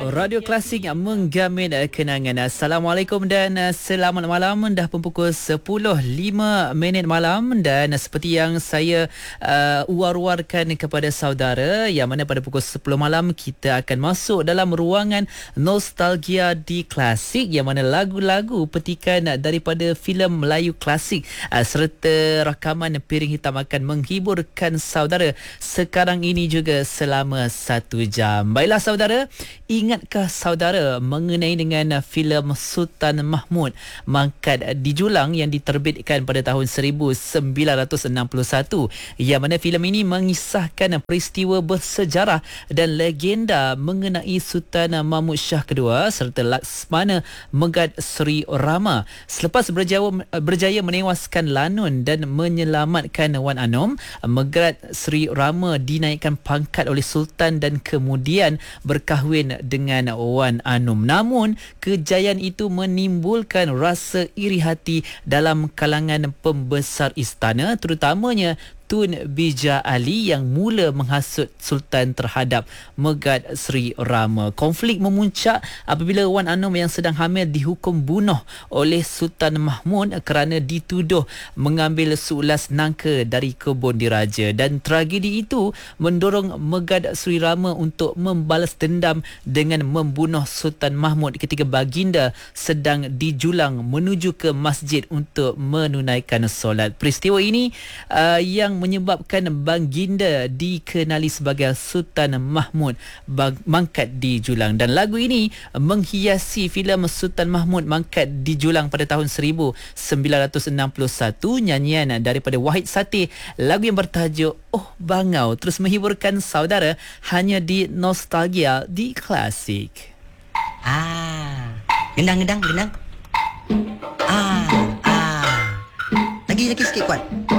Radio Klasik yang menggamin kenangan. Assalamualaikum dan selamat malam. Dah pukul 10.05 malam dan seperti yang saya war-warkan kepada saudara, yang mana pada pukul 10 malam kita akan masuk dalam ruangan nostalgia di Klasik, yang mana lagu-lagu petikan daripada filem Melayu klasik serta rakaman Piring Hitam akan menghiburkan saudara sekarang ini juga selama 1 jam. Baiklah saudara, ingatkah saudara mengenai dengan filem Sultan Mahmud Mangkat di Julang yang diterbitkan pada tahun 1961, yang mana filem ini mengisahkan peristiwa bersejarah dan legenda mengenai Sultan Mahmud Shah II serta Laksmana Megad Sri Rama. Selepas berjaya menewaskan Lanun dan menyelamatkan Wan Anom, Megad Sri Rama dinaikkan pangkat oleh Sultan dan kemudian berkahwin dengan Wan Anom. Namun kejayaan itu menimbulkan rasa iri hati dalam kalangan pembesar istana, terutamanya Tun Bija Ali yang mula menghasut Sultan terhadap Megad Sri Rama. Konflik memuncak apabila Wan Anom yang sedang hamil dihukum bunuh oleh Sultan Mahmud kerana dituduh mengambil seulas nangka dari kebun diraja, dan tragedi itu mendorong Megad Sri Rama untuk membalas dendam dengan membunuh Sultan Mahmud ketika baginda sedang dijulang menuju ke masjid untuk menunaikan solat. Peristiwa ini yang menyebabkan baginda dikenali sebagai Sultan Mahmud Mangkat di Julang, dan lagu ini menghiasi filem Sultan Mahmud Mangkat di Julang pada tahun 1961. Nyanyian daripada Wahid Sateh, lagu yang bertajuk Oh Bangau, terus menghiburkan saudara hanya di Nostalgia di Klasik. Gendang. Lagi sikit kuat.